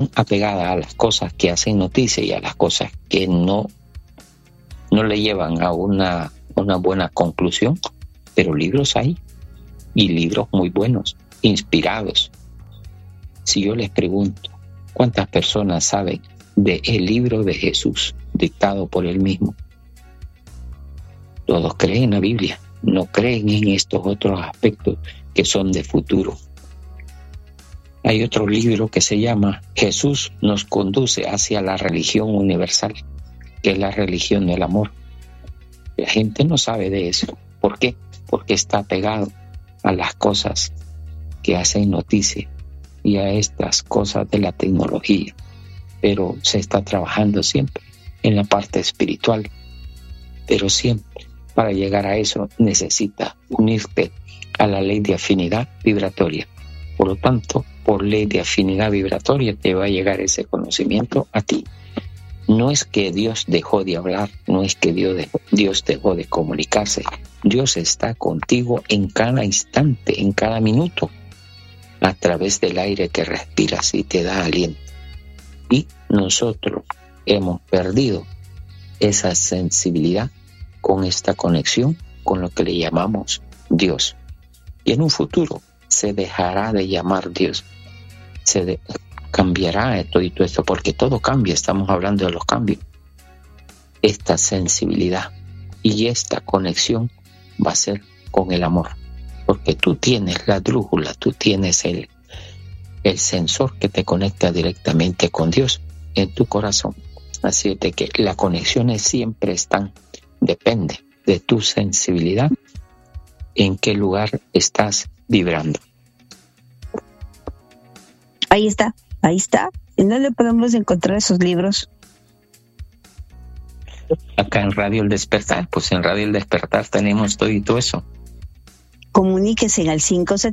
tan apegada a las cosas que hacen noticia y a las cosas que no le llevan a una buena conclusión, pero libros hay, y libros muy buenos, inspirados. Si yo les pregunto, ¿cuántas personas saben del libro de Jesús dictado por él mismo? Todos creen en la Biblia, no creen en estos otros aspectos que son de futuro. Hay otro libro que se llama Jesús nos conduce hacia la religión universal, que es la religión del amor. La gente no sabe de eso. ¿Por qué? Porque está pegado a las cosas que hacen noticia y a estas cosas de la tecnología. Pero se está trabajando siempre en la parte espiritual. Pero siempre para llegar a eso necesitas unirte a la ley de afinidad vibratoria. Por lo tanto, por ley de afinidad vibratoria te va a llegar ese conocimiento a ti. No es que Dios dejó de hablar, no es que Dios dejó de comunicarse. Dios está contigo en cada instante, en cada minuto, a través del aire que respiras y te da aliento. Y nosotros hemos perdido esa sensibilidad con esta conexión con lo que le llamamos Dios. Y en un futuro se dejará de llamar Dios. Cambiará todo esto, porque todo cambia, estamos hablando de los cambios. Esta sensibilidad y esta conexión va a ser con el amor, porque tú tienes la brújula, tú tienes el sensor que te conecta directamente con Dios en tu corazón. Así de que las conexiones siempre están, depende de tu sensibilidad, en qué lugar estás vibrando. Ahí está. ¿En dónde podemos encontrar esos libros? Acá en Radio El Despertar, pues en Radio El Despertar tenemos todo eso. Comuníquese al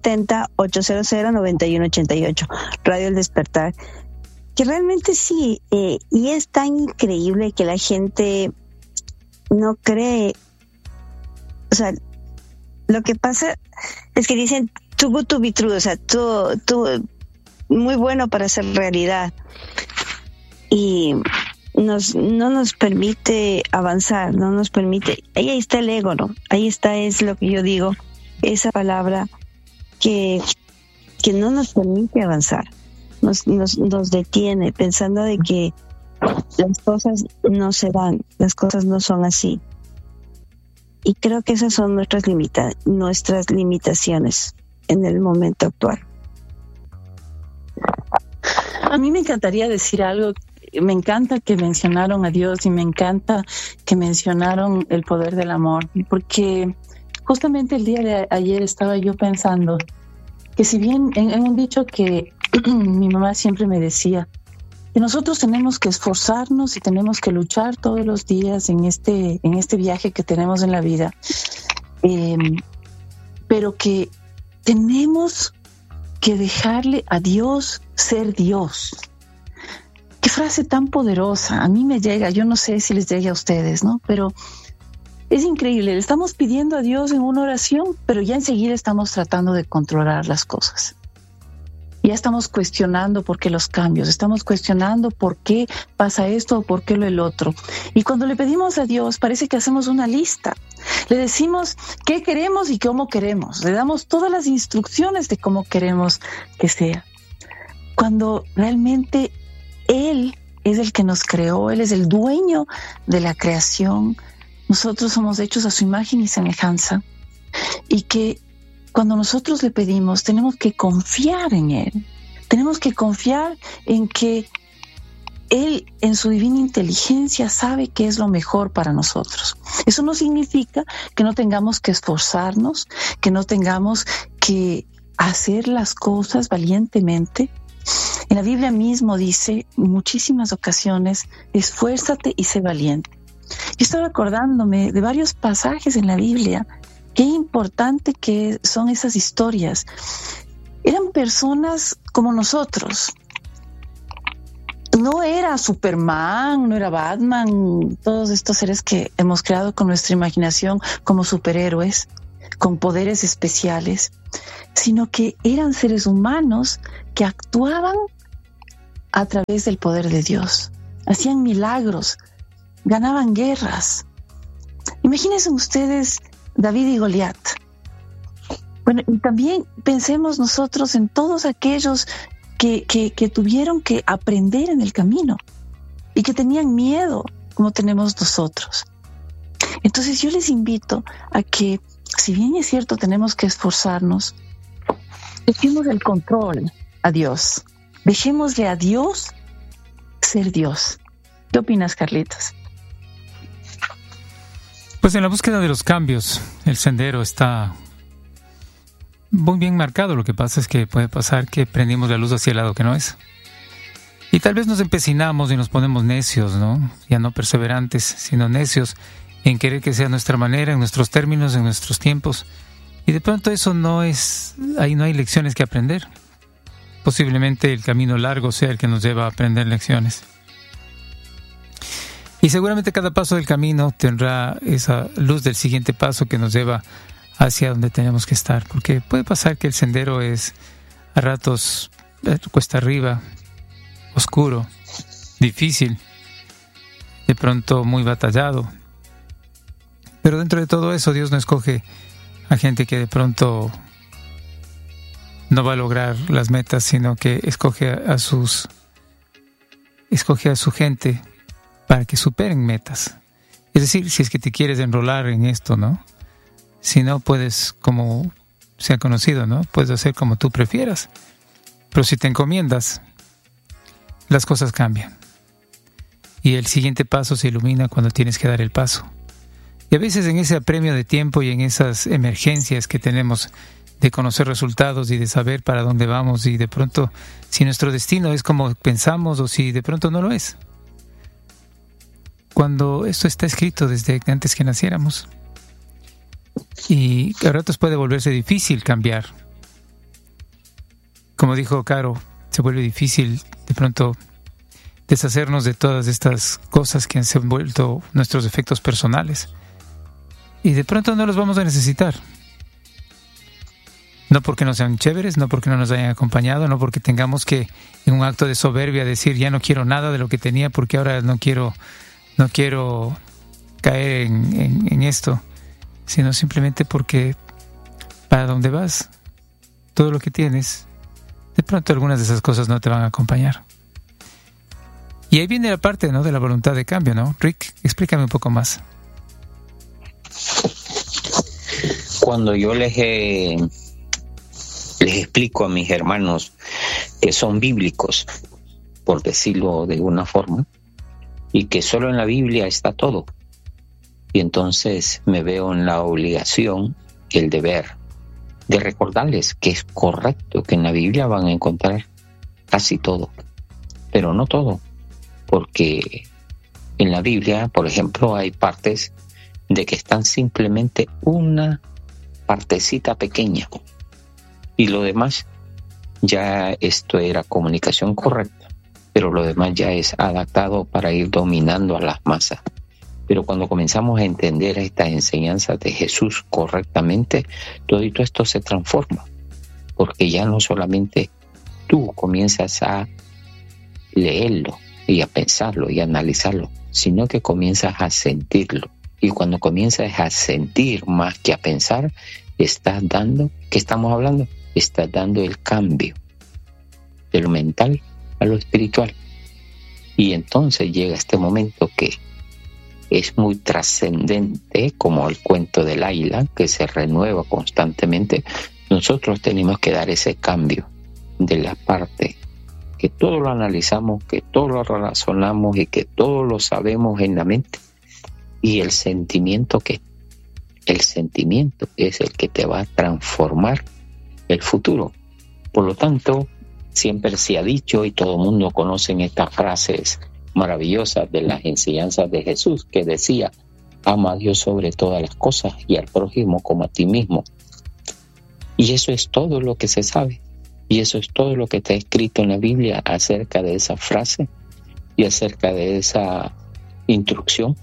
570-800-9188, Radio El Despertar. Que realmente sí, y es tan increíble que la gente no cree. O sea, lo que pasa es que dicen too good to be true, o sea, tú muy bueno para ser realidad, y no nos permite avanzar, no nos permite. Ahí está el ego, ¿no? Ahí está, es lo que yo digo, esa palabra que no nos permite avanzar, nos detiene pensando de que las cosas no se dan, las cosas no son así. Y creo que esas son nuestras limitaciones en el momento actual. A mí me encantaría decir algo. Me encanta que mencionaron a Dios y me encanta que mencionaron el poder del amor, porque justamente el día de ayer estaba yo pensando que si bien en un dicho que mi mamá siempre me decía, que nosotros tenemos que esforzarnos y tenemos que luchar todos los días en este viaje que tenemos en la vida, pero que tenemos que dejarle a Dios ser Dios. Qué frase tan poderosa. A mí me llega, yo no sé si les llegue a ustedes, ¿no? Pero es increíble. Le estamos pidiendo a Dios en una oración, pero ya enseguida estamos tratando de controlar las cosas. Ya estamos cuestionando por qué los cambios, estamos cuestionando por qué pasa esto o por qué el otro. Y cuando le pedimos a Dios, parece que hacemos una lista. Le decimos qué queremos y cómo queremos. Le damos todas las instrucciones de cómo queremos que sea. Cuando realmente Él es el que nos creó, Él es el dueño de la creación. Nosotros somos hechos a su imagen y semejanza. Y que cuando nosotros le pedimos, tenemos que confiar en Él. Tenemos que confiar en que Él, en su divina inteligencia, sabe qué es lo mejor para nosotros. Eso no significa que no tengamos que esforzarnos, que no tengamos que hacer las cosas valientemente. En la Biblia mismo dice en muchísimas ocasiones, esfuérzate y sé valiente. Yo estaba acordándome de varios pasajes en la Biblia. Qué importante que son esas historias. Eran personas como nosotros. No era Superman, no era Batman, todos estos seres que hemos creado con nuestra imaginación como superhéroes, con poderes especiales, sino que eran seres humanos que actuaban a través del poder de Dios. Hacían milagros, ganaban guerras. Imagínense ustedes David y Goliat. Bueno, y también pensemos nosotros en todos aquellos que tuvieron que aprender en el camino y que tenían miedo, como tenemos nosotros. Entonces yo les invito a que, si bien es cierto, tenemos que esforzarnos, dejemos el control a Dios. Dejémosle a Dios ser Dios. ¿Qué opinas, Carlitos? Pues en la búsqueda de los cambios, el sendero está muy bien marcado. Lo que pasa es que puede pasar que prendimos la luz hacia el lado que no es. Y tal vez nos empecinamos y nos ponemos necios, ¿no? Ya no perseverantes, sino necios en querer que sea nuestra manera, en nuestros términos, en nuestros tiempos. Y de pronto eso no es, ahí no hay lecciones que aprender. Posiblemente el camino largo sea el que nos lleva a aprender lecciones. Y seguramente cada paso del camino tendrá esa luz del siguiente paso que nos lleva hacia donde tenemos que estar. Porque puede pasar que el sendero es a ratos cuesta arriba, oscuro, difícil, de pronto muy batallado. Pero dentro de todo eso Dios no escoge a gente que de pronto no va a lograr las metas, sino que escoge a su gente para que superen metas. Es decir, si es que te quieres enrolar en esto, ¿no? Si no, puedes, como se ha conocido, ¿no? Puedes hacer como tú prefieras. Pero si te encomiendas, las cosas cambian. Y el siguiente paso se ilumina cuando tienes que dar el paso. Y a veces en ese apremio de tiempo y en esas emergencias que tenemos de conocer resultados y de saber para dónde vamos, y de pronto si nuestro destino es como pensamos o si de pronto no lo es. Cuando esto está escrito desde antes que naciéramos. Y a ratos puede volverse difícil cambiar. Como dijo Caro, se vuelve difícil de pronto deshacernos de todas estas cosas que han vuelto nuestros defectos personales. Y de pronto no los vamos a necesitar. No porque no sean chéveres, no porque no nos hayan acompañado, no porque tengamos que, en un acto de soberbia, decir ya no quiero nada de lo que tenía porque ahora no quiero caer en esto, sino simplemente porque para donde vas, todo lo que tienes, de pronto algunas de esas cosas no te van a acompañar. Y ahí viene la parte, ¿no?, de la voluntad de cambio, ¿no? Rick, explícame un poco más. Cuando yo les explico a mis hermanos que son bíblicos, por decirlo de una forma, y que solo en la Biblia está todo, y entonces me veo en la obligación, el deber, de recordarles que es correcto, que en la Biblia van a encontrar casi todo, pero no todo, porque en la Biblia, por ejemplo, hay partes de que están simplemente una partecita pequeña, y lo demás ya esto era comunicación correcta, pero lo demás ya es adaptado para ir dominando a las masas. Pero cuando comenzamos a entender estas enseñanzas de Jesús correctamente, todo esto se transforma, porque ya no solamente tú comienzas a leerlo y a pensarlo y a analizarlo, sino que comienzas a sentirlo. Y cuando comienzas a sentir más que a pensar, estás dando, ¿qué estamos hablando? Estás dando el cambio de lo mental a lo espiritual. Y entonces llega este momento que es muy trascendente, como el cuento del águila, que se renueva constantemente. Nosotros tenemos que dar ese cambio de la parte que todo lo analizamos, que todo lo razonamos y que todo lo sabemos en la mente, y el sentimiento es el que te va a transformar el futuro. Por lo tanto, siempre se ha dicho, y todo el mundo conoce estas frases maravillosas de las enseñanzas de Jesús, que decía: ama a Dios sobre todas las cosas y al prójimo como a ti mismo. Y eso es todo lo que se sabe, y eso es todo lo que está escrito en la Biblia acerca de esa frase y acerca de esa instrucción.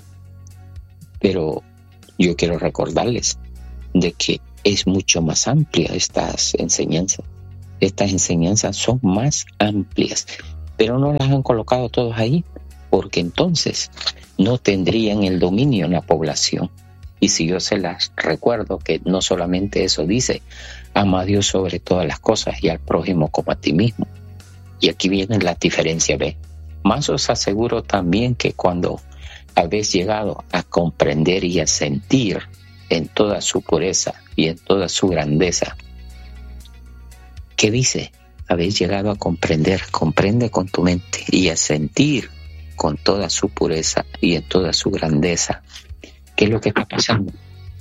Pero yo quiero recordarles de que es mucho más amplia estas enseñanzas. Estas enseñanzas son más amplias. pero no las han colocado todas ahí, porque entonces no tendrían el dominio en la población. Y si yo se las recuerdo que no solamente eso dice, ama a Dios sobre todas las cosas y al prójimo como a ti mismo. Y aquí viene la diferencia, ¿ve? Más os aseguro también que cuando habéis llegado a comprender y a sentir en toda su pureza y en toda su grandeza. ¿Qué dice? Habéis llegado a comprender, comprende con tu mente, y a sentir con toda su pureza y en toda su grandeza. ¿Qué es lo que está pasando?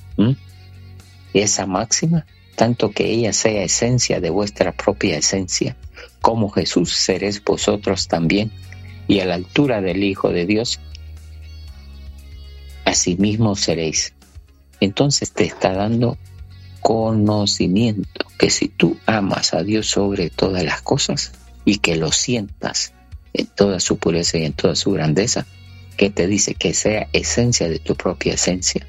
Esa máxima, tanto que ella sea esencia de vuestra propia esencia, como Jesús seréis vosotros también, y a la altura del Hijo de Dios, asimismo seréis. Entonces te está dando conocimiento, que si tú amas a Dios sobre todas las cosas y que lo sientas en toda su pureza y en toda su grandeza, que te dice que sea esencia de tu propia esencia.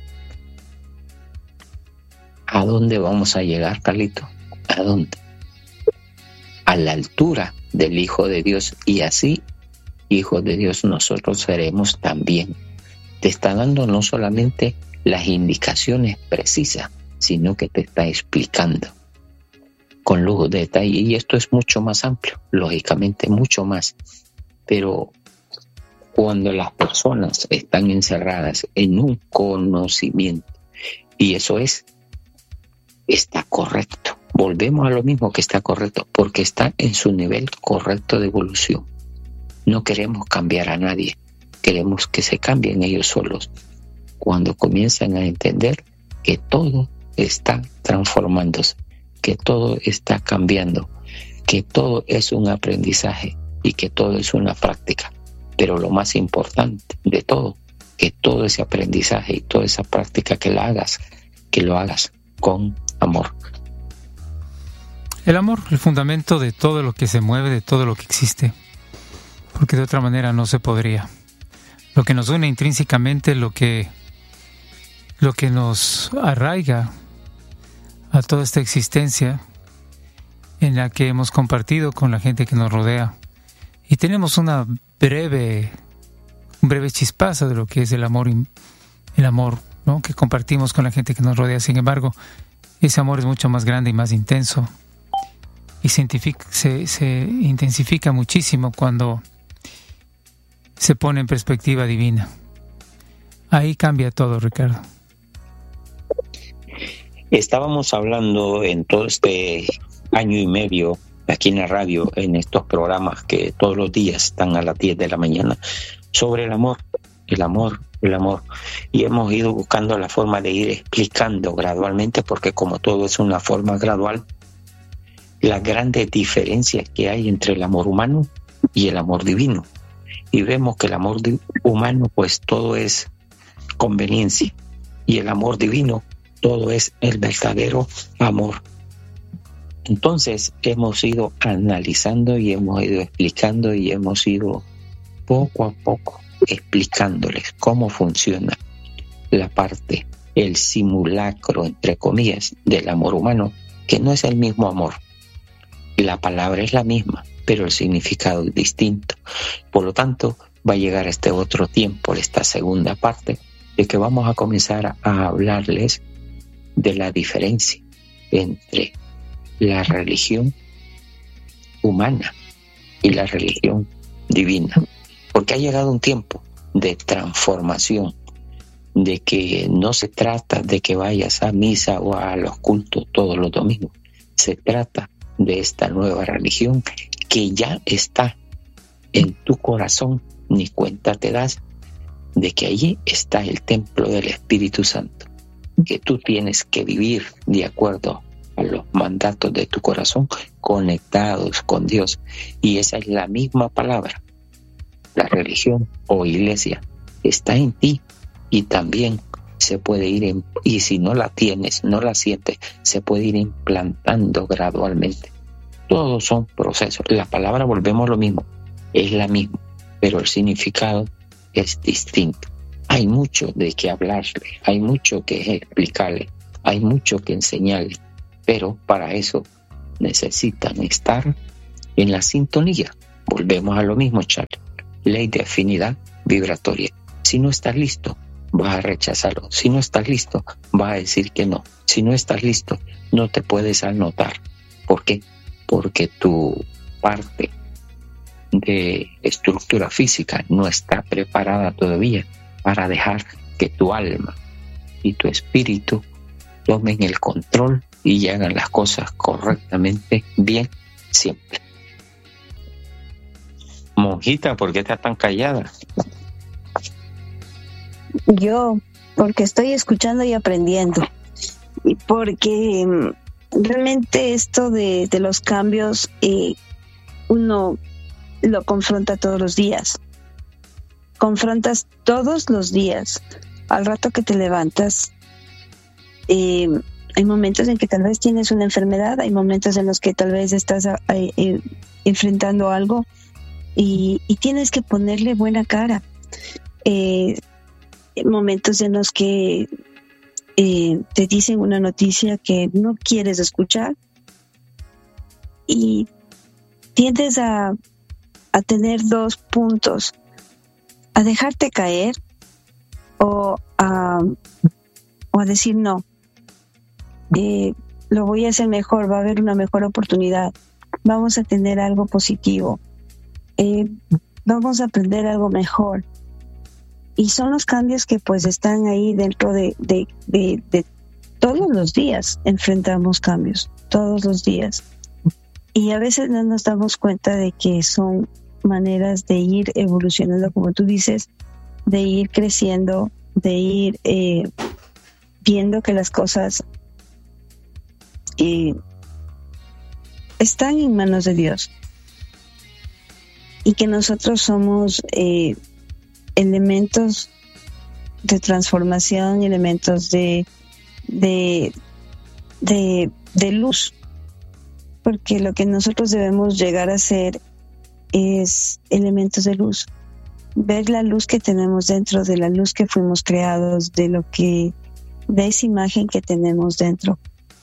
¿A dónde vamos a llegar, Carlito? ¿A dónde? A la altura del Hijo de Dios, y así, hijos de Dios, nosotros seremos también. Te está dando no solamente las indicaciones precisas, sino que te está explicando con lujo de detalle, y esto es mucho más amplio, lógicamente mucho más, pero cuando las personas están encerradas en un conocimiento, y eso está correcto, volvemos a lo mismo, que está correcto, porque está en su nivel correcto de evolución. No queremos cambiar a nadie, queremos que se cambien ellos solos, cuando comienzan a entender que todo está transformándose, que todo está cambiando, que todo es un aprendizaje y que todo es una práctica. Pero lo más importante de todo, que todo ese aprendizaje y toda esa práctica que lo hagas con amor. El amor, el fundamento de todo lo que se mueve, de todo lo que existe, porque de otra manera no se podría. Lo que nos une intrínsecamente, lo que nos arraiga a toda esta existencia en la que hemos compartido con la gente que nos rodea. Y tenemos un breve chispazo de lo que es el amor, ¿no?, que compartimos con la gente que nos rodea. Sin embargo, ese amor es mucho más grande y más intenso, y se intensifica muchísimo cuando se pone en perspectiva divina. Ahí cambia todo, Ricardo. Estábamos hablando en todo este año y medio aquí en la radio, en estos programas que todos los días están a las 10 de la mañana, sobre el amor. Y hemos ido buscando la forma de ir explicando gradualmente, porque como todo es una forma gradual, las grandes diferencias que hay entre el amor humano y el amor divino. Y vemos que el amor humano, pues todo es conveniencia, y el amor divino, todo es el verdadero amor. Entonces hemos ido analizando y hemos ido explicando y hemos ido poco a poco explicándoles cómo funciona la parte, el simulacro, entre comillas, del amor humano, que no es el mismo amor. La palabra es la misma, pero el significado es distinto. Por lo tanto, va a llegar este otro tiempo, esta segunda parte, de que vamos a comenzar a hablarles de la diferencia entre la religión humana y la religión divina, porque ha llegado un tiempo de transformación, de que no se trata de que vayas a misa o a los cultos todos los domingos, se trata de esta nueva religión que ya está en tu corazón, ni cuenta te das de que allí está el templo del Espíritu Santo, que tú tienes que vivir de acuerdo a los mandatos de tu corazón, conectados con Dios. Y esa es la misma palabra. La religión o iglesia está en ti, y también se puede ir, y si no la tienes, no la sientes, se puede ir implantando gradualmente. Todos son procesos. La palabra, volvemos a lo mismo, es la misma, pero el significado es distinto. Hay mucho de qué hablarle, hay mucho que explicarle, hay mucho que enseñarle, pero para eso necesitan estar en la sintonía Volvemos a lo mismo, Charlie. Ley de afinidad vibratoria. Si no estás listo, vas a rechazarlo. Si no estás listo, vas a decir que no. Si no estás listo, no te puedes anotar. ¿Por qué? Porque tu parte de estructura física no está preparada todavía para dejar que tu alma y tu espíritu tomen el control y hagan las cosas correctamente, bien, siempre. Monjita, ¿por qué estás tan callada? Yo, porque estoy escuchando y aprendiendo. Y porque realmente esto de los cambios, uno lo confronta todos los días. Confrontas todos los días. Al rato que te levantas, hay momentos en que tal vez tienes una enfermedad, hay momentos en los que tal vez estás enfrentando algo y tienes que ponerle buena cara. Momentos en los que te dicen una noticia que no quieres escuchar y tiendes a tener dos puntos: a dejarte caer o a decir no, lo voy a hacer mejor, va a haber una mejor oportunidad, vamos a tener algo positivo, vamos a aprender algo mejor. Y son los cambios que pues están ahí dentro de todos los días. Enfrentamos cambios todos los días y a veces no nos damos cuenta de que son maneras de ir evolucionando, como tú dices, de ir creciendo, de ir viendo que las cosas están en manos de Dios y que nosotros somos elementos de transformación, elementos de luz, porque lo que nosotros debemos llegar a ser es elementos de luz, ver la luz que tenemos dentro, de la luz que fuimos creados, de esa imagen que tenemos dentro,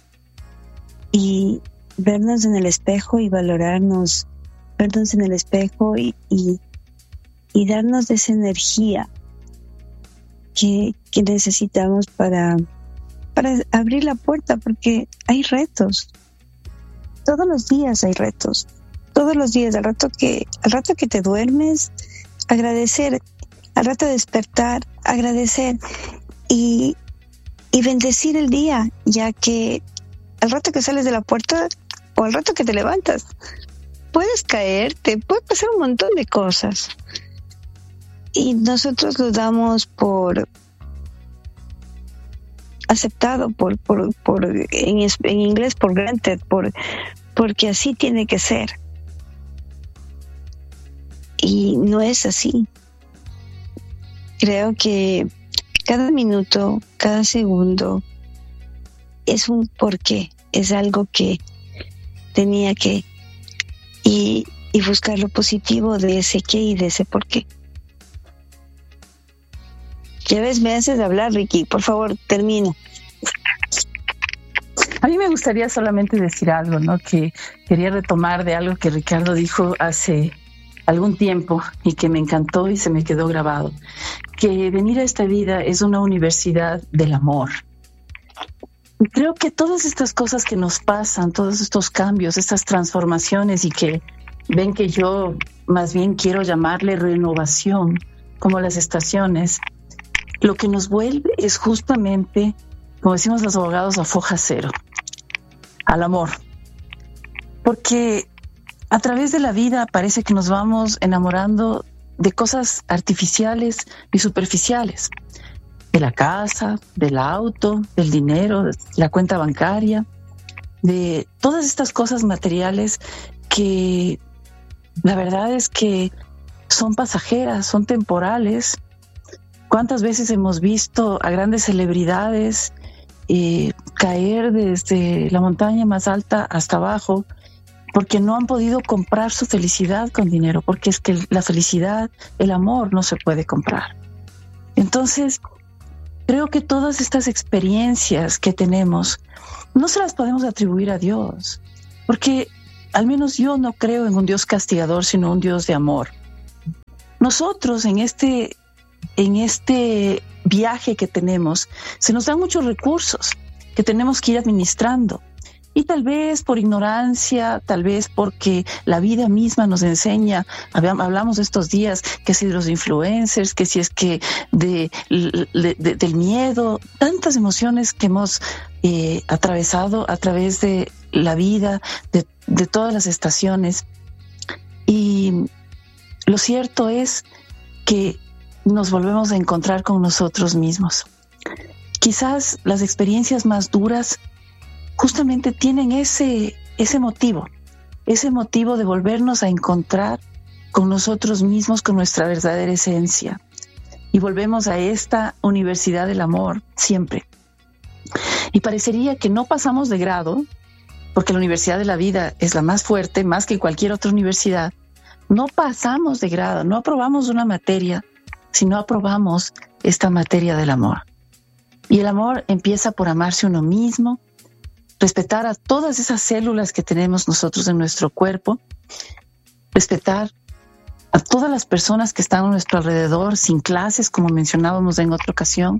y vernos en el espejo y valorarnos, vernos en el espejo y darnos de esa energía que necesitamos para abrir la puerta, porque hay retos. Todos los días hay retos. Todos los días, al rato que te duermes, agradecer, al rato de despertar, agradecer y bendecir el día, ya que al rato que sales de la puerta o al rato que te levantas, puedes caerte, puede pasar un montón de cosas. Y nosotros lo damos por aceptado, en inglés por granted, porque así tiene que ser. Y no es así. Creo que cada minuto, cada segundo es un porqué, es algo que tenía que, y buscar lo positivo de ese qué y de ese porqué. Ya ves, me haces hablar, Ricky. Por favor, termina. A mí me gustaría solamente decir algo, ¿no? Que quería retomar de algo que Ricardo dijo hace algún tiempo y que me encantó y se me quedó grabado. Que venir a esta vida es una universidad del amor. Creo que todas estas cosas que nos pasan, todos estos cambios, estas transformaciones, y que ven que yo más bien quiero llamarle renovación, como las estaciones, lo que nos vuelve es justamente, como decimos los abogados, a foja cero, al amor. Porque a través de la vida parece que nos vamos enamorando de cosas artificiales y superficiales, de la casa, del auto, del dinero, de la cuenta bancaria, de todas estas cosas materiales que la verdad es que son pasajeras, son temporales. ¿Cuántas veces hemos visto a grandes celebridades caer desde la montaña más alta hasta abajo porque no han podido comprar su felicidad con dinero? Porque es que la felicidad, el amor no se puede comprar. Entonces, creo que todas estas experiencias que tenemos no se las podemos atribuir a Dios, porque al menos yo no creo en un Dios castigador, sino un Dios de amor. Nosotros en este viaje que tenemos, se nos dan muchos recursos que tenemos que ir administrando. Y tal vez por ignorancia, tal vez porque la vida misma nos enseña, hablamos estos días, que si de los influencers, que si es que del miedo, tantas emociones que hemos atravesado a través de la vida, de todas las estaciones. Y lo cierto es que nos volvemos a encontrar con nosotros mismos. Quizás las experiencias más duras justamente tienen ese motivo de volvernos a encontrar con nosotros mismos, con nuestra verdadera esencia. Y volvemos a esta universidad del amor siempre. Y parecería que no pasamos de grado, porque la universidad de la vida es la más fuerte, más que cualquier otra universidad. No pasamos de grado, no aprobamos una materia, sino aprobamos esta materia del amor. Y el amor empieza por amarse uno mismo, respetar a todas esas células que tenemos nosotros en nuestro cuerpo, respetar a todas las personas que están a nuestro alrededor, sin clases, como mencionábamos en otra ocasión.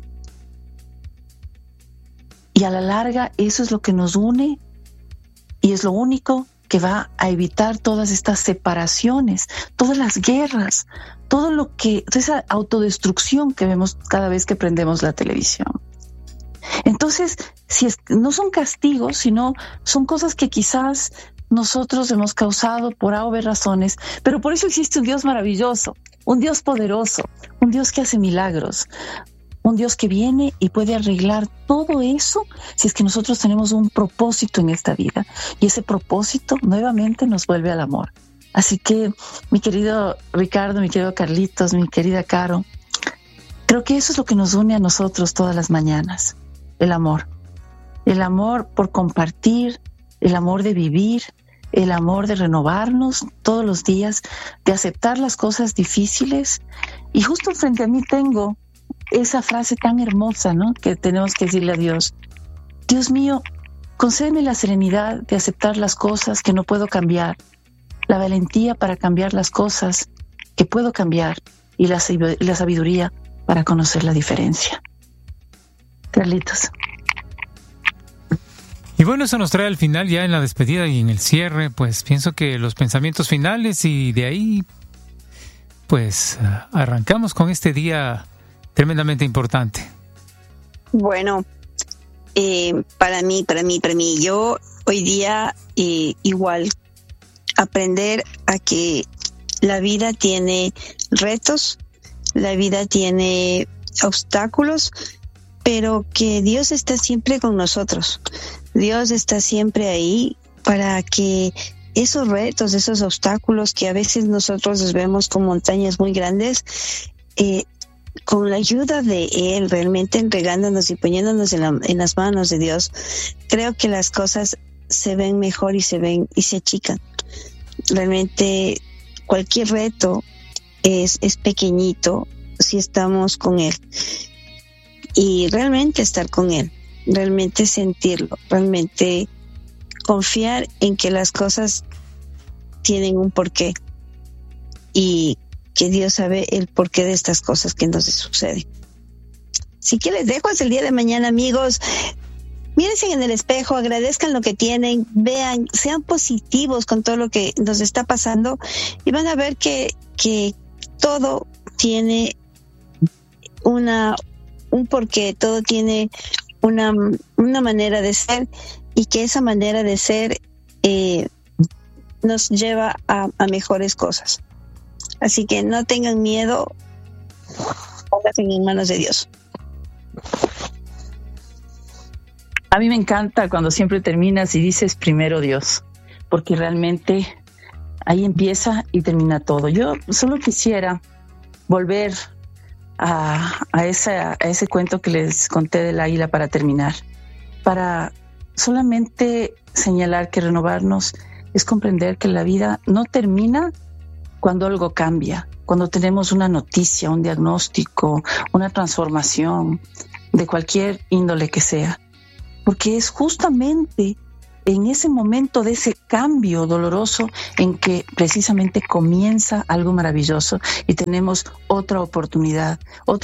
Y a la larga, eso es lo que nos une y es lo único que va a evitar todas estas separaciones, todas las guerras, toda esa autodestrucción que vemos cada vez que prendemos la televisión. Entonces, no son castigos, sino son cosas que quizás nosotros hemos causado por A o B razones, pero por eso existe un Dios maravilloso, un Dios poderoso, un Dios que hace milagros, un Dios que viene y puede arreglar todo eso si es que nosotros tenemos un propósito en esta vida. Y ese propósito nuevamente nos vuelve al amor. Así que, mi querido Ricardo, mi querido Carlitos, mi querida Caro, creo que eso es lo que nos une a nosotros todas las mañanas. El amor por compartir, el amor de vivir, el amor de renovarnos todos los días, de aceptar las cosas difíciles. Y justo frente a mí tengo esa frase tan hermosa, ¿no?, que tenemos que decirle a Dios. Dios mío, concédeme la serenidad de aceptar las cosas que no puedo cambiar, la valentía para cambiar las cosas que puedo cambiar y la sabiduría para conocer la diferencia. Carlitos. Y bueno, eso nos trae al final, ya en la despedida y en el cierre, pues pienso que los pensamientos finales, y de ahí pues arrancamos con este día tremendamente importante. Bueno, para mí, yo hoy día igual aprender a que la vida tiene retos, la vida tiene obstáculos, pero que Dios está siempre con nosotros. Dios está siempre ahí para que esos retos, esos obstáculos que a veces nosotros los vemos como montañas muy grandes, con la ayuda de Él, realmente entregándonos y poniéndonos en las manos de Dios, creo que las cosas se ven mejor y se achican. Realmente cualquier reto es pequeñito si estamos con Él. Y realmente estar con Él, realmente sentirlo, realmente confiar en que las cosas tienen un porqué y que Dios sabe el porqué de estas cosas que nos suceden. Así que les dejo hasta el día de mañana, amigos. Mírense en el espejo, agradezcan lo que tienen, vean, sean positivos con todo lo que nos está pasando y van a ver que todo tiene un porqué, todo tiene una manera de ser y que esa manera de ser nos lleva a mejores cosas. Así que no tengan miedo, pónganse en manos de Dios. A mí me encanta cuando siempre terminas y dices primero Dios, porque realmente ahí empieza y termina todo. Yo solo quisiera volver a ese cuento que les conté del águila para terminar, para solamente señalar que renovarnos es comprender que la vida no termina cuando algo cambia, cuando tenemos una noticia, un diagnóstico, una transformación de cualquier índole que sea, porque es justamente en ese momento de ese cambio doloroso en que precisamente comienza algo maravilloso y tenemos otra oportunidad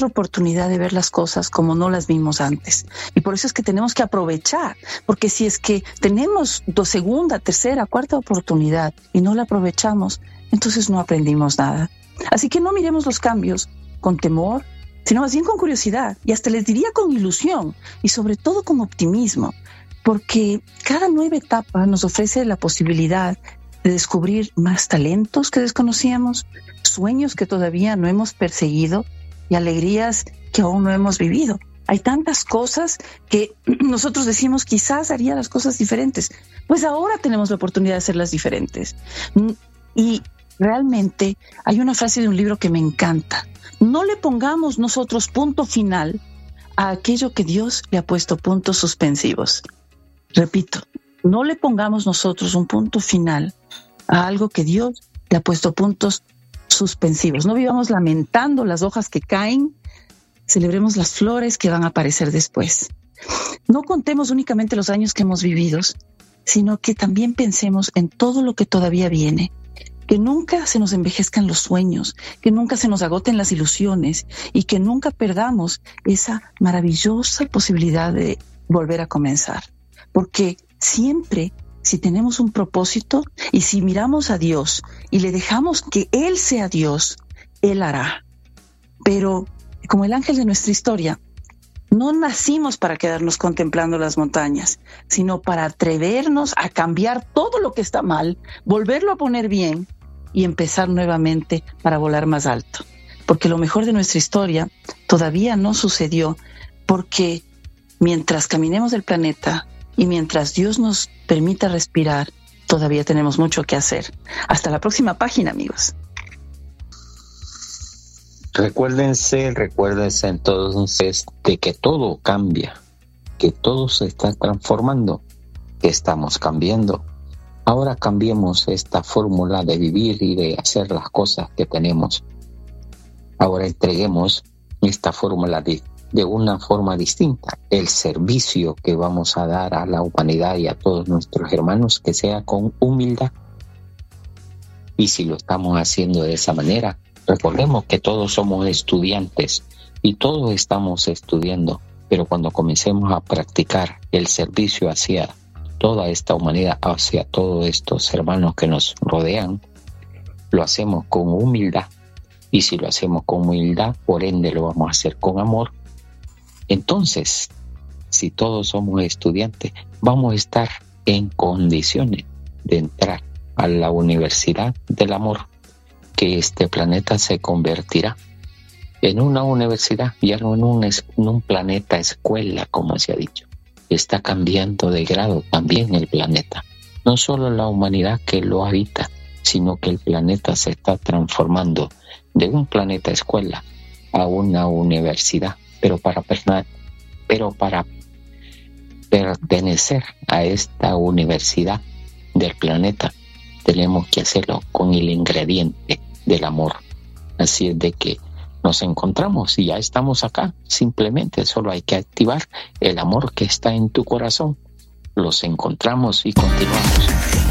de ver las cosas como no las vimos antes. Y por eso es que tenemos que aprovechar, porque si es que tenemos segunda, tercera, cuarta oportunidad y no la aprovechamos, entonces no aprendimos nada. Así que no miremos los cambios con temor, sino más bien con curiosidad y hasta les diría con ilusión y sobre todo con optimismo. Porque cada nueva etapa nos ofrece la posibilidad de descubrir más talentos que desconocíamos, sueños que todavía no hemos perseguido y alegrías que aún no hemos vivido. Hay tantas cosas que nosotros decimos quizás haría las cosas diferentes. Pues ahora tenemos la oportunidad de hacerlas diferentes. Y realmente hay una frase de un libro que me encanta. No le pongamos nosotros punto final a aquello que Dios le ha puesto puntos suspensivos. Repito, no le pongamos nosotros un punto final a algo que Dios le ha puesto puntos suspensivos. No vivamos lamentando las hojas que caen, celebremos las flores que van a aparecer después. No contemos únicamente los años que hemos vivido, sino que también pensemos en todo lo que todavía viene. Que nunca se nos envejezcan los sueños, que nunca se nos agoten las ilusiones y que nunca perdamos esa maravillosa posibilidad de volver a comenzar. Porque siempre, si tenemos un propósito y si miramos a Dios y le dejamos que Él sea Dios, Él hará. Pero como el ángel de nuestra historia, no nacimos para quedarnos contemplando las montañas, sino para atrevernos a cambiar todo lo que está mal, volverlo a poner bien y empezar nuevamente para volar más alto. Porque lo mejor de nuestra historia todavía no sucedió, porque mientras caminemos el planeta y mientras Dios nos permita respirar, todavía tenemos mucho que hacer. Hasta la próxima página, amigos. Recuérdense entonces de que todo cambia, que todo se está transformando, que estamos cambiando. Ahora cambiemos esta fórmula de vivir y de hacer las cosas que tenemos. Ahora entreguemos esta fórmula de una forma distinta. El servicio que vamos a dar a la humanidad y a todos nuestros hermanos, que sea con humildad. Y si lo estamos haciendo de esa manera, recordemos que todos somos estudiantes y todos estamos estudiando, pero cuando comencemos a practicar el servicio hacia toda esta humanidad, hacia todos estos hermanos que nos rodean, lo hacemos con humildad. Y si lo hacemos con humildad, por ende lo vamos a hacer con amor. Entonces, si todos somos estudiantes, vamos a estar en condiciones de entrar a la universidad del amor, que este planeta se convertirá en una universidad, ya no en un planeta escuela, como se ha dicho. Está cambiando de grado también el planeta. No solo la humanidad que lo habita, sino que el planeta se está transformando de un planeta escuela a una universidad. Pero para pertenecer a esta universidad del planeta, tenemos que hacerlo con el ingrediente del amor. Así es de que nos encontramos y ya estamos acá. Simplemente solo hay que activar el amor que está en tu corazón. Los encontramos y continuamos.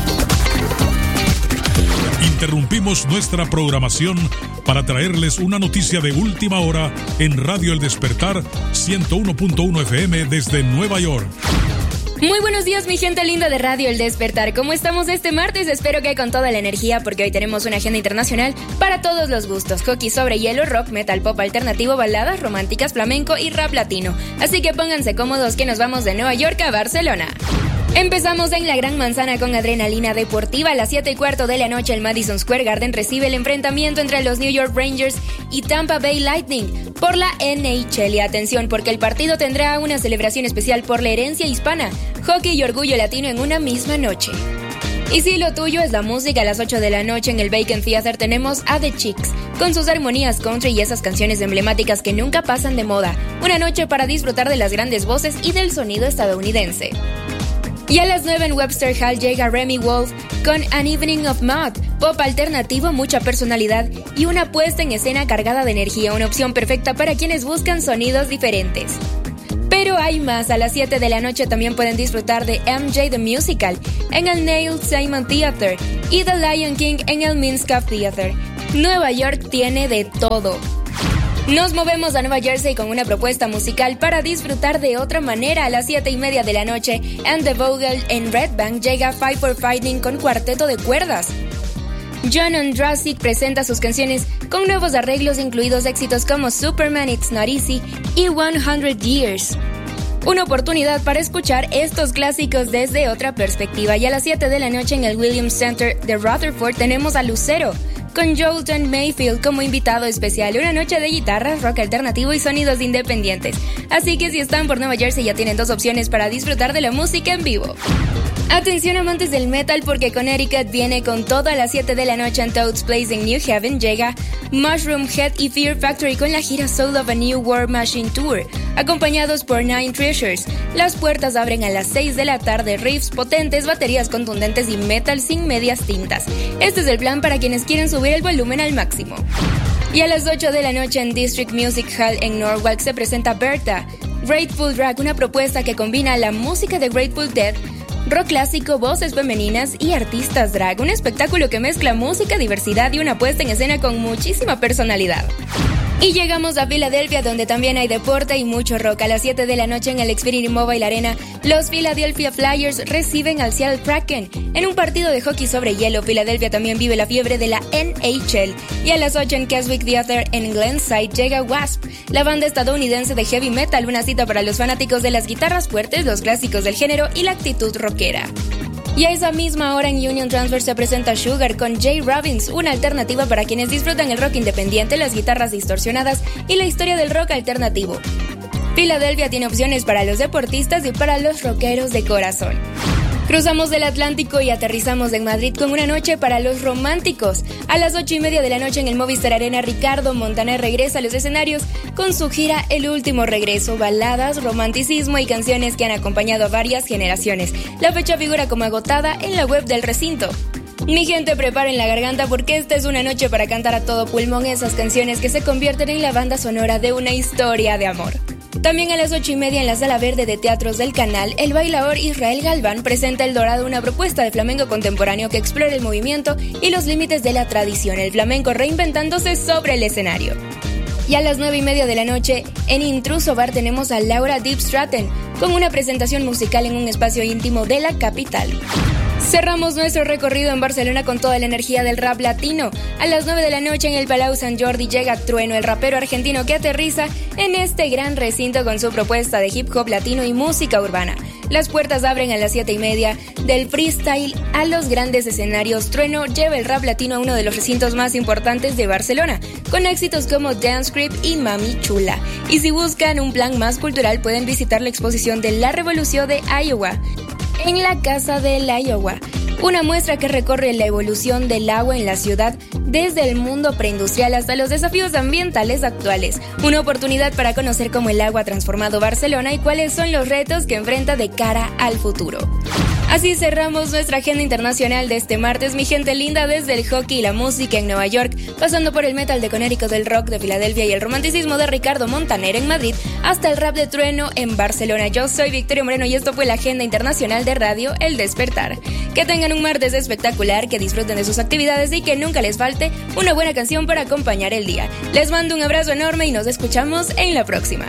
Interrumpimos nuestra programación para traerles una noticia de última hora en Radio El Despertar 101.1 FM desde Nueva York. Muy buenos días, mi gente linda de Radio El Despertar. ¿Cómo estamos este martes? Espero que con toda la energía, porque hoy tenemos una agenda internacional para todos los gustos: hockey sobre hielo, rock, metal, pop alternativo, baladas románticas, flamenco y rap latino. Así que pónganse cómodos que nos vamos de Nueva York a Barcelona. Empezamos en la Gran Manzana con adrenalina deportiva. A las 7:15 de la noche el Madison Square Garden recibe el enfrentamiento entre los New York Rangers y Tampa Bay Lightning por la NHL. Y atención, porque el partido tendrá una celebración especial por la herencia hispana, hockey y orgullo latino en una misma noche. Y si lo tuyo es la música, a las 8 de la noche en el Bacon Theater tenemos a The Chicks, con sus armonías country y esas canciones emblemáticas que nunca pasan de moda. Una noche para disfrutar de las grandes voces y del sonido estadounidense. Y a las 9 en Webster Hall llega Remy Wolf con An Evening of Mud, pop alternativo, mucha personalidad y una puesta en escena cargada de energía, una opción perfecta para quienes buscan sonidos diferentes. Pero Pero hay más. A las 7 de la noche también pueden disfrutar de MJ the Musical en el Neil Simon Theater y The Lion King en el Minskoff Theater. Nueva York tiene de todo. Nos movemos a Nueva Jersey con una propuesta musical para disfrutar de otra manera. A las 7:30 de la noche, And the Vogel en Red Bank llega Fight for Fighting con cuarteto de cuerdas. John Ondrasik presenta sus canciones con nuevos arreglos, incluidos éxitos como Superman It's Not Easy y 100 Years. Una oportunidad para escuchar estos clásicos desde otra perspectiva. Y a las 7 de la noche en el Williams Center de Rutherford tenemos a Lucero, con Jolton Mayfield como invitado especial. Una noche de guitarras, rock alternativo y sonidos independientes. Así que si están por Nueva Jersey ya tienen dos opciones para disfrutar de la música en vivo. Atención amantes del metal, porque Connecticut viene con todo. A las 7 de la noche en Toad's Place en New Haven llega Mushroom Head y Fear Factory con la gira Soul of a New War Machine Tour, acompañados por Nine Treasures. Las puertas abren a las 6 de la tarde, riffs potentes, baterías contundentes y metal sin medias tintas. Este es el plan para quienes quieren subir el volumen al máximo. Y a las 8 de la noche en District Music Hall en Norwalk se presenta Bertha, Grateful Drag, una propuesta que combina la música de Grateful Dead, rock clásico, voces femeninas y artistas drag. Un espectáculo que mezcla música, diversidad y una puesta en escena con muchísima personalidad. Y llegamos a Filadelfia, donde también hay deporte y mucho rock. A las 7 de la noche en el Xfinity Mobile Arena, los Philadelphia Flyers reciben al Seattle Kraken en un partido de hockey sobre hielo. Filadelfia también vive la fiebre de la NHL. Y a las 8 en Keswick Theater en Glenside llega Wasp, la banda estadounidense de heavy metal, una cita para los fanáticos de las guitarras fuertes, los clásicos del género y la actitud rockera. Y a esa misma hora en Union Transfer se presenta Sugar con Jay Robbins, una alternativa para quienes disfrutan el rock independiente, las guitarras distorsionadas y la historia del rock alternativo. Filadelfia tiene opciones para los deportistas y para los rockeros de corazón. Cruzamos el Atlántico y aterrizamos en Madrid con una noche para los románticos. A las 8:30 de la noche en el Movistar Arena, Ricardo Montaner regresa a los escenarios con su gira El Último Regreso, baladas, romanticismo y canciones que han acompañado a varias generaciones. La fecha figura como agotada en la web del recinto. Mi gente, preparen la garganta porque esta es una noche para cantar a todo pulmón esas canciones que se convierten en la banda sonora de una historia de amor. También a las 8:30 en la Sala Verde de Teatros del Canal, el bailaor Israel Galván presenta El Dorado, una propuesta de flamenco contemporáneo que explora el movimiento y los límites de la tradición, el flamenco reinventándose sobre el escenario. Y a las 9:30 de la noche, en Intruso Bar tenemos a Laura Deep Stratton con una presentación musical en un espacio íntimo de la capital. Cerramos nuestro recorrido en Barcelona con toda la energía del rap latino. A las 9 de la noche en el Palau Sant Jordi llega Trueno, el rapero argentino que aterriza en este gran recinto con su propuesta de hip hop latino y música urbana. Las puertas abren a las 7:30. Del freestyle a los grandes escenarios, Trueno lleva el rap latino a uno de los recintos más importantes de Barcelona, con éxitos como Dance Creep y Mami Chula. Y si buscan un plan más cultural, pueden visitar la exposición de La Revolución de Iowa en la Casa del Iowa, una muestra que recorre la evolución del agua en la ciudad desde el mundo preindustrial hasta los desafíos ambientales actuales. Una oportunidad para conocer cómo el agua ha transformado Barcelona y cuáles son los retos que enfrenta de cara al futuro. Así cerramos nuestra agenda internacional de este martes, mi gente linda, desde el hockey y la música en Nueva York, pasando por el metal de Connecticut, el rock de Filadelfia y el romanticismo de Ricardo Montaner en Madrid, hasta el rap de Trueno en Barcelona. Yo soy Victoria Moreno y esto fue la agenda internacional de Radio El Despertar. Que tengan un martes espectacular, que disfruten de sus actividades y que nunca les falte una buena canción para acompañar el día. Les mando un abrazo enorme y nos escuchamos en la próxima.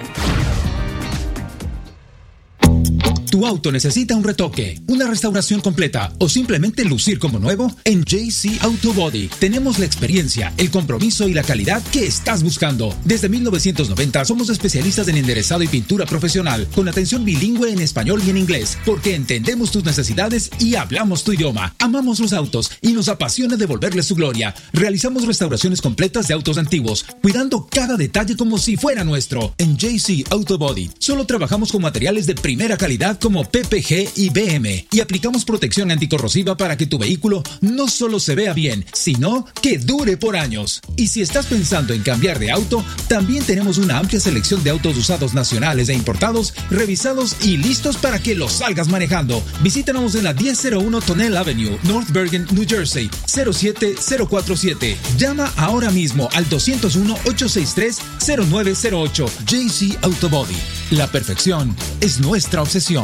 ¿Tu auto necesita un retoque, una restauración completa o simplemente lucir como nuevo? En JC Auto Body tenemos la experiencia, el compromiso y la calidad que estás buscando. Desde 1990 somos especialistas en enderezado y pintura profesional, con atención bilingüe en español y en inglés, porque entendemos tus necesidades y hablamos tu idioma. Amamos los autos y nos apasiona devolverles su gloria. Realizamos restauraciones completas de autos antiguos, cuidando cada detalle como si fuera nuestro. En JC Auto Body solo trabajamos con materiales de primera calidad como PPG y BM y aplicamos protección anticorrosiva para que tu vehículo no solo se vea bien, sino que dure por años. Y si estás pensando en cambiar de auto, también tenemos una amplia selección de autos usados nacionales e importados, revisados y listos para que los salgas manejando. Visítanos en la 1001 Tonnelle Avenue, North Bergen, New Jersey, 07047. Llama ahora mismo al 201-863-0908. JC Auto Body. La perfección es nuestra obsesión.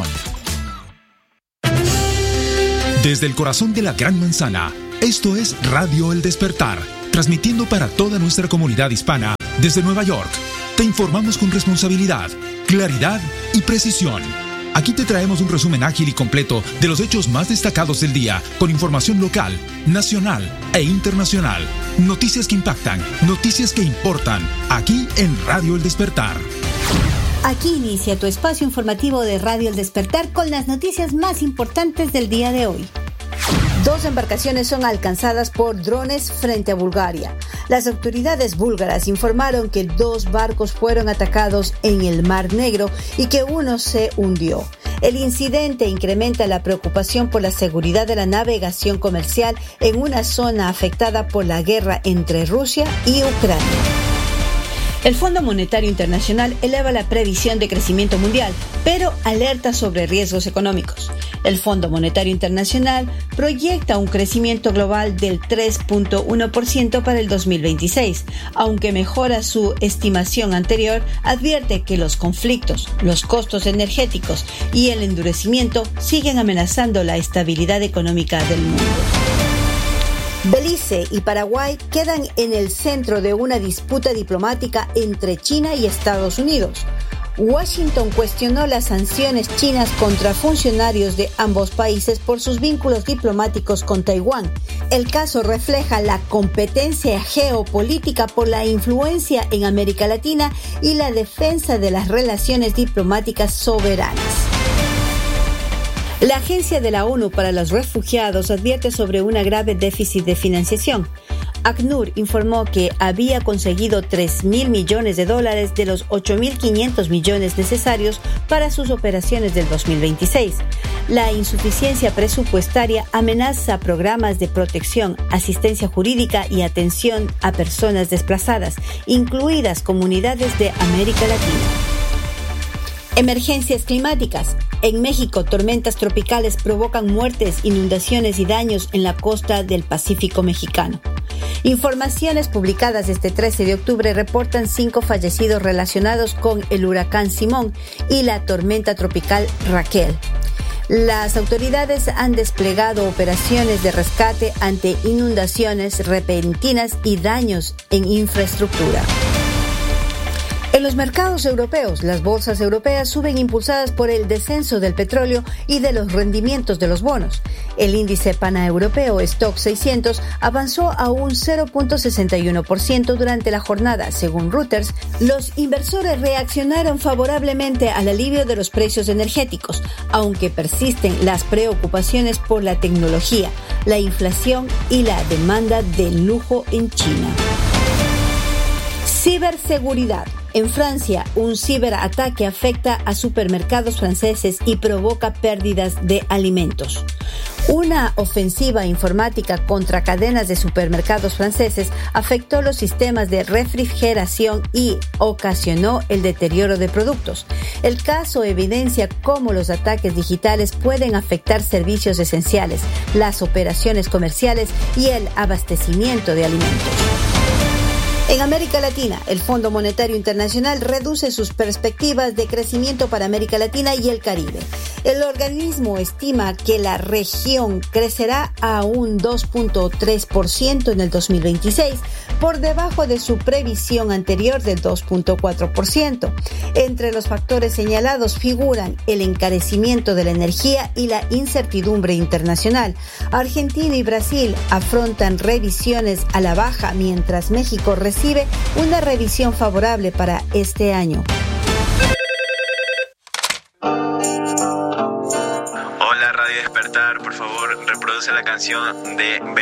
Desde el corazón de la Gran Manzana, esto es Radio El Despertar, transmitiendo para toda nuestra comunidad hispana desde Nueva York. Te informamos con responsabilidad, claridad y precisión. Aquí te traemos un resumen ágil y completo de los hechos más destacados del día, con información local, nacional e internacional. Noticias que impactan, noticias que importan, aquí en Radio El Despertar. Aquí inicia tu espacio informativo de Radio El Despertar con las noticias más importantes del día de hoy. 2 embarcaciones son alcanzadas por drones frente a Bulgaria. Las autoridades búlgaras informaron que 2 barcos fueron atacados en el Mar Negro y que uno se hundió. El incidente incrementa la preocupación por la seguridad de la navegación comercial en una zona afectada por la guerra entre Rusia y Ucrania. El Fondo Monetario Internacional eleva la previsión de crecimiento mundial, pero alerta sobre riesgos económicos. El Fondo Monetario Internacional proyecta un crecimiento global del 3.1% para el 2026, aunque mejora su estimación anterior, advierte que los conflictos, los costos energéticos y el endurecimiento siguen amenazando la estabilidad económica del mundo. Belice y Paraguay quedan en el centro de una disputa diplomática entre China y Estados Unidos. Washington cuestionó las sanciones chinas contra funcionarios de ambos países por sus vínculos diplomáticos con Taiwán. El caso refleja la competencia geopolítica por la influencia en América Latina y la defensa de las relaciones diplomáticas soberanas. La Agencia de la ONU para los Refugiados advierte sobre un grave déficit de financiación. ACNUR informó que había conseguido $3.000 millones de los 8.500 millones necesarios para sus operaciones del 2026. La insuficiencia presupuestaria amenaza programas de protección, asistencia jurídica y atención a personas desplazadas, incluidas comunidades de América Latina. Emergencias climáticas. En México, tormentas tropicales provocan muertes, inundaciones y daños en la costa del Pacífico mexicano. Informaciones publicadas este 13 de octubre reportan 5 fallecidos relacionados con el huracán Simón y la tormenta tropical Raquel. Las autoridades han desplegado operaciones de rescate ante inundaciones repentinas y daños en infraestructura. En los mercados europeos, las bolsas europeas suben impulsadas por el descenso del petróleo y de los rendimientos de los bonos. El índice paneuropeo Stoxx 600 avanzó a un 0.61% durante la jornada. Según Reuters, los inversores reaccionaron favorablemente al alivio de los precios energéticos, aunque persisten las preocupaciones por la tecnología, la inflación y la demanda de lujo en China. Ciberseguridad. En Francia, un ciberataque afecta a supermercados franceses y provoca pérdidas de alimentos. Una ofensiva informática contra cadenas de supermercados franceses afectó los sistemas de refrigeración y ocasionó el deterioro de productos. El caso evidencia cómo los ataques digitales pueden afectar servicios esenciales, las operaciones comerciales y el abastecimiento de alimentos. En América Latina, el Fondo Monetario Internacional reduce sus perspectivas de crecimiento para América Latina y el Caribe. El organismo estima que la región crecerá a un 2.3% en el 2026, por debajo de su previsión anterior de 2.4%. Entre los factores señalados figuran el encarecimiento de la energía y la incertidumbre internacional. Argentina y Brasil afrontan revisiones a la baja, mientras México recibe una revisión favorable para este año. Hola Radio Despertar, por favor reproduce la canción de